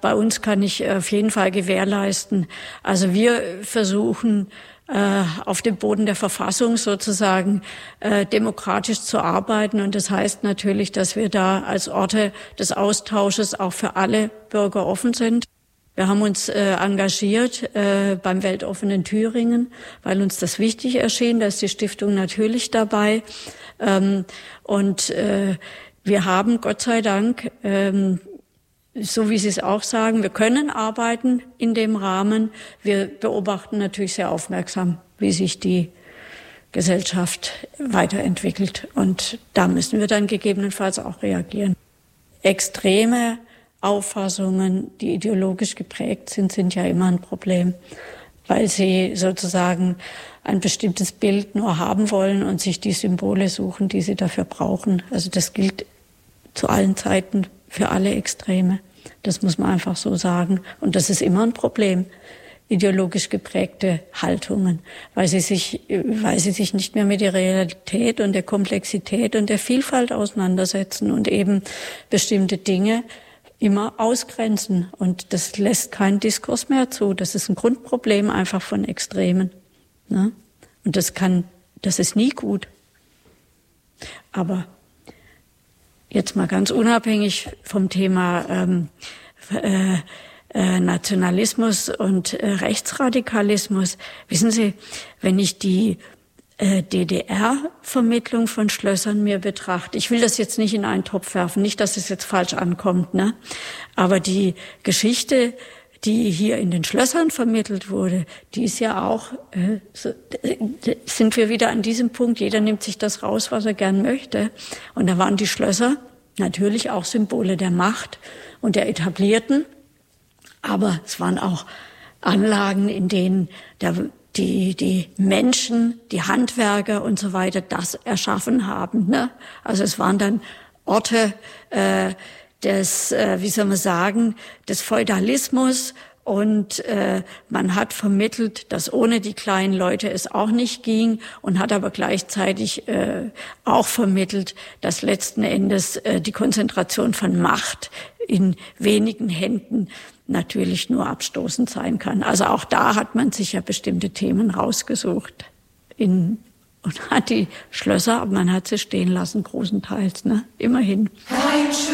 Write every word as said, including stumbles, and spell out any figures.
bei uns kann ich auf jeden Fall gewährleisten. Also wir versuchen, äh, auf dem Boden der Verfassung sozusagen äh, demokratisch zu arbeiten. Und das heißt natürlich, dass wir da als Orte des Austausches auch für alle Bürger offen sind. Wir haben uns äh, engagiert äh, beim Weltoffenen Thüringen, weil uns das wichtig erschien. Da ist die Stiftung natürlich dabei. Ähm, und äh, wir haben, Gott sei Dank, ähm, so wie Sie es auch sagen, wir können arbeiten in dem Rahmen. Wir beobachten natürlich sehr aufmerksam, wie sich die Gesellschaft weiterentwickelt. Und da müssen wir dann gegebenenfalls auch reagieren. Extreme Auffassungen, die ideologisch geprägt sind, sind ja immer ein Problem, weil sie sozusagen ein bestimmtes Bild nur haben wollen und sich die Symbole suchen, die sie dafür brauchen. Also das gilt zu allen Zeiten für alle Extreme. Das muss man einfach so sagen. Und das ist immer ein Problem, ideologisch geprägte Haltungen, weil sie sich, weil sie sich nicht mehr mit der Realität und der Komplexität und der Vielfalt auseinandersetzen und eben bestimmte Dinge immer ausgrenzen. Und das lässt keinen Diskurs mehr zu. Das ist ein Grundproblem einfach von Extremen. Ne? Und das kann, das ist nie gut. Aber jetzt mal ganz unabhängig vom Thema ähm, äh, äh, Nationalismus und äh, Rechtsradikalismus. Wissen Sie, wenn ich die äh, D D R-Vermittlung von Schlössern mir betrachte, ich will das jetzt nicht in einen Topf werfen, nicht, dass es jetzt falsch ankommt, ne? Aber die Geschichte, die hier in den Schlössern vermittelt wurde, die ist ja auch, äh, so, äh, sind wir wieder an diesem Punkt, jeder nimmt sich das raus, was er gern möchte. Und da waren die Schlösser natürlich auch Symbole der Macht und der Etablierten, aber es waren auch Anlagen, in denen der, die, die Menschen, die Handwerker und so weiter das erschaffen haben. Ne? Also es waren dann Orte, äh, des, äh, wie soll man sagen, des Feudalismus und äh, man hat vermittelt, dass ohne die kleinen Leute es auch nicht ging und hat aber gleichzeitig äh, auch vermittelt, dass letzten Endes äh, die Konzentration von Macht in wenigen Händen natürlich nur abstoßend sein kann. Also auch da hat man sich ja bestimmte Themen rausgesucht in und hat die Schlösser, aber man hat sie stehen lassen, großenteils, ne? Immerhin.